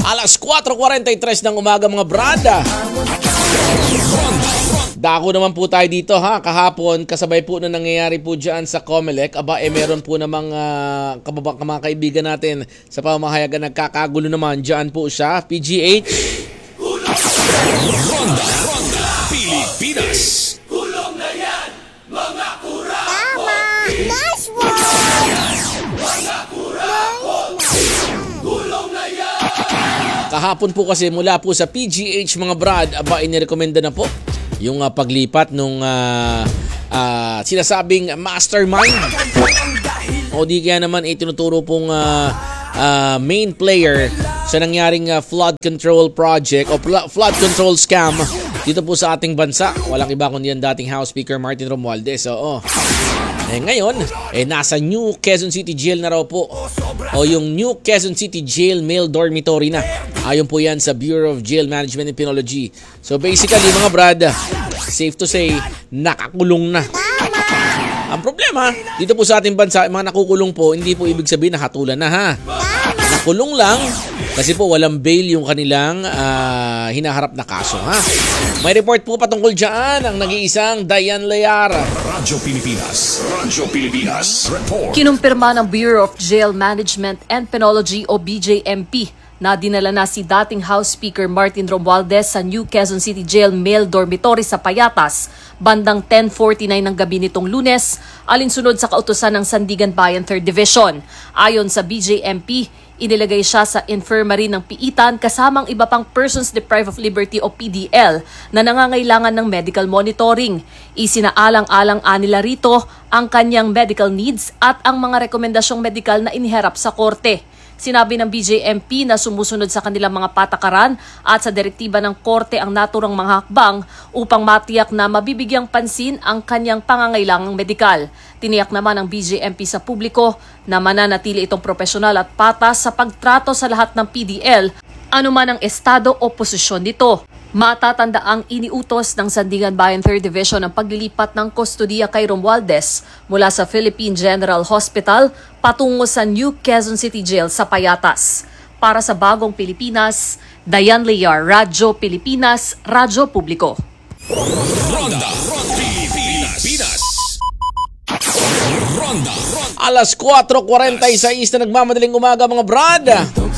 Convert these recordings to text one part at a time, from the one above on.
Alas 4:43 ng umaga mga brada. Dako naman po tayo dito ha. Kahapon, kasabay po na nangyayari po dyan sa Comelec. Meron po namang mga kaibigan natin sa pamamahayagan nagkakagulo naman dyan po sa PGH. Ronda Pilipinas. Kulong na yan, mga kura. Tama! Nice one! Mga kura. Kulong na yan. Kahapon po kasi mula po sa PGH mga brad, inirekomenda na po yung paglipat nung sinasabing mastermind o di kaya naman tinuturo pong main player sa nangyaring flood control project o flood control scam dito po sa ating bansa. Walang iba kundi ang dating House Speaker Martin Romualdez. Ngayon, nasa New Quezon City Jail na raw po. Yung New Quezon City Jail Male Dormitory na. Ayon po yan sa Bureau of Jail Management and Penology. So basically mga brad, safe to say, nakakulong na. Ang problema, dito po sa ating bansa, mga nakukulong po, hindi po ibig sabihin nakatulan na ha. Nakulong lang kasi po walang bail yung kanilang hinaharap na kaso ha. May report po patungkol dyan ang nag-iisang Dayan Layar. Radyo Pilipinas report. Kinumpirma ng Bureau of Jail Management and Penology o BJMP na dinala na si dating House Speaker Martin Romualdez sa New Quezon City Jail Male Dormitory sa Payatas bandang 10:49 ng gabi nitong Lunes, alinsunod sa kautusan ng Sandigan Bayan 3rd Division. Ayon sa BJMP, inilagay siya sa infirmary ng Piitan kasamang iba pang Persons Deprived of Liberty o PDL na nangangailangan ng medical monitoring. Isinaalang-alang nila rito ang kanyang medical needs at ang mga rekomendasyong medikal na iniharap sa korte. Sinabi ng BJMP na sumusunod sa kanilang mga patakaran at sa direktiba ng korte ang naturang mga hakbang upang matiyak na mabibigyang pansin ang kanyang pangangailangang medikal. Tiniyak naman ng BJMP sa publiko na mananatili itong profesional at patas sa pagtrato sa lahat ng PDL, anuman ang estado o posisyon nito. Matatandaang iniutos ng Sandigan Bayan 3rd Division ang paglilipat ng kustodiya kay Romualdez mula sa Philippine General Hospital patungo sa New Quezon City Jail sa Payatas. Para sa Bagong Pilipinas, Dayan Layar, Radyo Pilipinas, Radyo Publiko. Ronda Pilipinas. Ronda. Alas 4:46 na nagmamadaling umaga mga brad.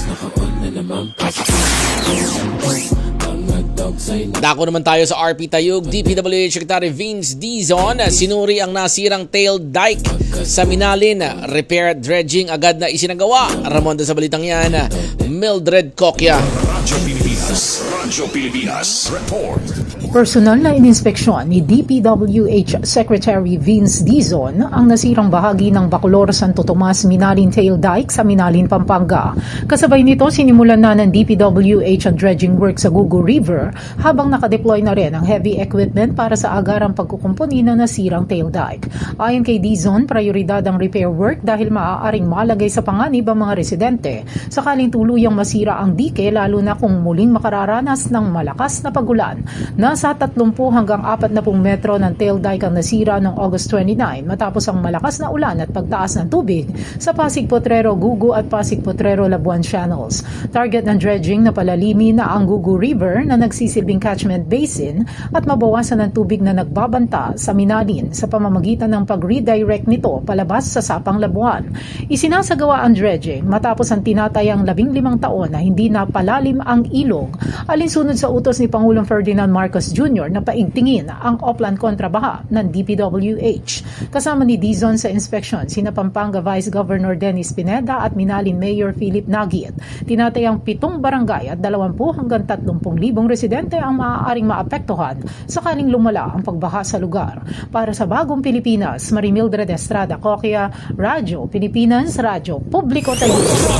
Dako naman tayo sa RP Tayug. DPWH Secretary Vince Dizon sinuri ang nasirang tail dike sa Minalin. Repair at dredging agad na isinagawa. Ramonda sa balitang yan, Mildred Coquia. Radyo Pilipinas report. Personal na ininspeksyon ni DPWH Secretary Vince Dizon ang nasirang bahagi ng Bacolor Santo Tomas Minalin Tail Dike sa Minalin, Pampanga. Kasabay nito, sinimulan na ng DPWH ang dredging work sa Gugu River habang nakadeploy na rin ang heavy equipment para sa agarang pagkukumpuni ng nasirang tail dike. Ayon kay Dizon, prioridad ang repair work dahil maaaring malagay sa panganib ang mga residente sakaling tuluyang masira ang dike lalo na kung muling makararanas ng malakas na pagulan. Nasa 30 hanggang 40 metro ng tail dike ang nasira noong August 29 matapos ang malakas na ulan at pagtaas ng tubig sa Pasig Potrero, Gugu at Pasig Potrero, Labuan channels. Target ng dredging na palalimin na ang Gugu River na nagsisilbing catchment basin at mabawasan ng tubig na nagbabanta sa Minalin sa pamamagitan ng pag-redirect nito palabas sa Sapang, Labuan. Isinasagawa ang dredging matapos ang tinatayang 15 taon na hindi na palalim ang ilog, alinsunod sa utos ni Pangulong Ferdinand Marcos Jr. na paigtingin ang Oplan kontrabaha ng DPWH. Kasama ni Dizon sa inspeksyon sina Pampanga Vice Governor Dennis Pineda at Minalin Mayor Philip Nagit. Tinatayang 7 barangay at 20 hanggang 30,000 residente ang maaaring maapektuhan sakaling lumala ang pagbaha sa lugar. Para sa Bagong Pilipinas, Marimildred Estrada Coquia, Radyo Pilipinas, Radyo Publiko tayo.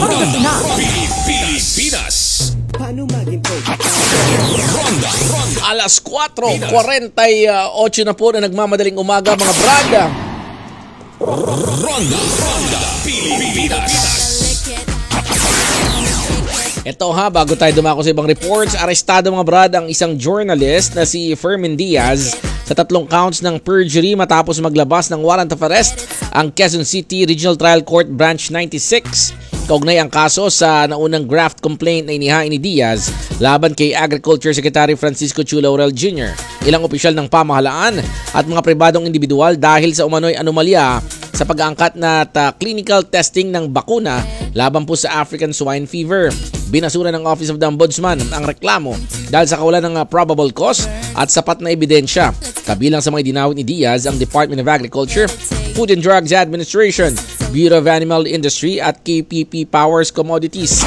Pilipinas. Paano maging Ronda. Alas 4:48 na po na nagmamadaling umaga mga brada. Ronda Pilipinas. Ito ha, bago tayo dumako sa ibang reports, arestado mga brad ang isang journalist na si Fermin Diaz sa 3 counts ng perjury matapos maglabas ng warrant of arrest ang Quezon City Regional Trial Court Branch 96. Kaugnay ang kaso sa naunang graft complaint na inihain ni Diaz laban kay Agriculture Secretary Francisco Chu Laurel Jr., ilang opisyal ng pamahalaan at mga pribadong individual dahil sa umano'y anomalya sa pag-aangkat na clinical testing ng bakuna laban po sa African Swine Fever. Binasura ng Office of the Ombudsman ang reklamo dahil sa kawalan ng probable cause at sapat na ebidensya. Kabilang sa mga dinawit ni Diaz ang Department of Agriculture, Food and Drugs Administration, Bureau of Animal Industry at KPP Powers Commodities.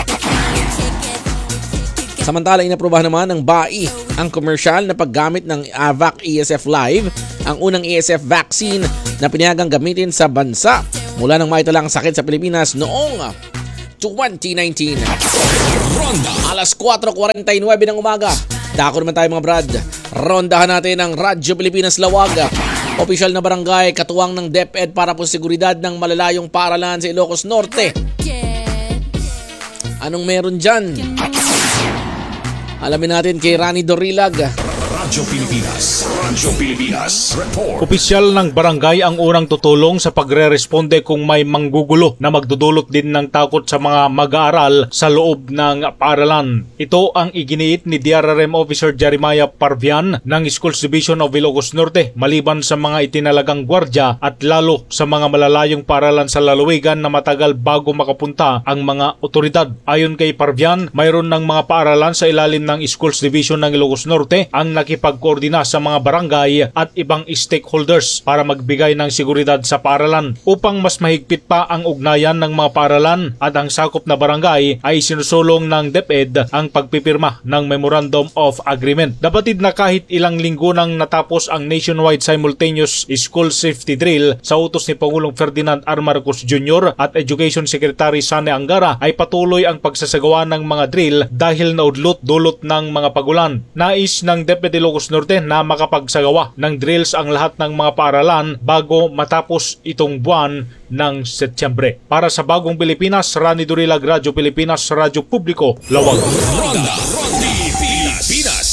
Samantala, inaprobahan naman ng BAI ang komersyal na paggamit ng AVAC ESF Live, ang unang ESF vaccine na pinayagang gamitin sa bansa mula nang maitala ang sakit sa Pilipinas noong 2019. Ronda. Alas 4:49 ng umaga. Dako naman tayo mga brad. Rondahan natin ang Radyo Pilipinas Lawag. Opisyal na barangay katuwang ng DepEd para po seguridad ng malalayong paaralan sa Ilocos Norte. Anong meron dyan? Alamin natin kay Rani Dorilag. Radyo Pilipinas. Report. Opisyal ng barangay ang unang tutulong sa pagre-responde kung may manggugulo na magdudulot din ng takot sa mga mag-aaral sa loob ng paaralan. Ito ang iginiit ni DRRM Officer Jeremiah Parvian ng Schools Division of Ilocos Norte maliban sa mga itinalagang gwardya at lalo sa mga malalayong paaralan sa lalawigan na matagal bago makapunta ang mga otoridad. Ayon kay Parvian, mayroon ng mga paaralan sa ilalim ng Schools Division ng Ilocos Norte ang nakipagkoordina sa mga barangay at ibang stakeholders para magbigay ng seguridad sa paaralan. Upang mas mahigpit pa ang ugnayan ng mga paaralan at ang sakop na barangay ay sinusulong ng DepEd ang pagpipirma ng Memorandum of Agreement. Nabatid na kahit ilang linggo nang natapos ang nationwide simultaneous school safety drill sa utos ni Pangulong Ferdinand R. Marcos Jr. at Education Secretary Sane Angara ay patuloy ang pagsasagawa ng mga drill dahil naudlot-dulot ng mga pagulan. Nais ng DepEd Ilocos Norte na makapagsagawa ng drills ang lahat ng mga paaralan bago matapos itong buwan ng Setyembre. Para sa Bagong Pilipinas, Rani Dorilag, Radyo Pilipinas, Radyo Publiko, Lawag. Ronda. Pilipinas.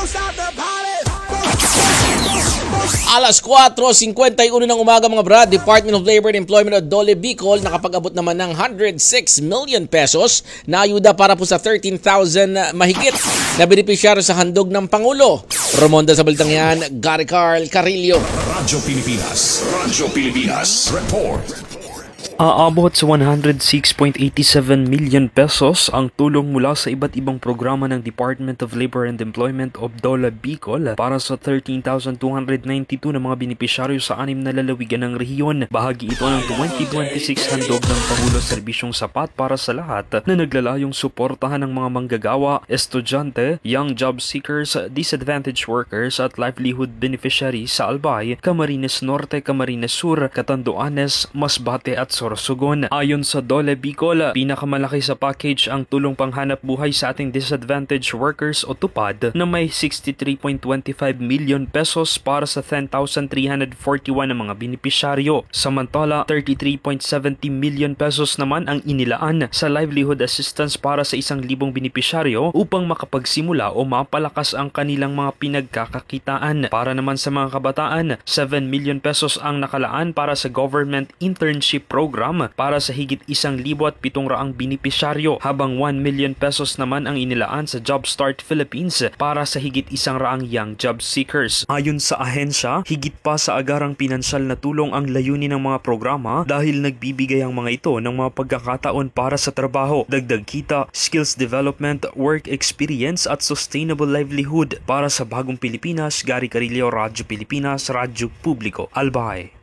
Alas 4:51 ng umaga mga brad, Department of Labor and Employment o DOLE Bicol nakapag-abot naman ng 106 million pesos na ayuda para po sa 13,000 mahigit na benepisyaryo sa handog ng Pangulo. Romonda sa balitang yan, Gary Carl Carillo. Radyo Pilipinas. Report. Aabot sa 106.87 million pesos ang tulong mula sa iba't ibang programa ng Department of Labor and Employment o DOLE Bicol para sa 13,292 na mga benepisyaryo sa 6 na lalawigan ng rehiyon. Bahagi ito ng 2026 handog ng Pangulo Serbisyong Sapat para sa lahat na naglalayong suportahan ng mga manggagawa, estudyante, young job seekers, disadvantaged workers at livelihood beneficiaries sa Albay, Camarines Norte, Camarines Sur, Catanduanes, Masbate at Sorsogon. Ayon sa DOLE Bicol, pinakamalaki sa package ang tulong panghanap buhay sa ating disadvantaged workers o TUPAD na may 63.25 million pesos para sa 10,341 na mga benepisyaryo. Samantala, 33.70 million pesos naman ang inilaan sa livelihood assistance para sa 1,000 benepisyaryo upang makapagsimula o mapalakas ang kanilang mga pinagkakakitaan. Para naman sa mga kabataan, 7 million pesos ang nakalaan para sa government internship program para sa higit 1,700 benepisyaryo, habang 1 million pesos naman ang inilaan sa Job Start Philippines para sa higit 100 young job seekers. Ayon sa ahensya, higit pa sa agarang pinansyal na tulong ang layunin ng mga programa dahil nagbibigay ang mga ito ng mga pagkakataon para sa trabaho, dagdag kita, skills development, work experience at sustainable livelihood. Para sa Bagong Pilipinas, Gary Carillo, Radyo Pilipinas, Radyo Publiko, Albay.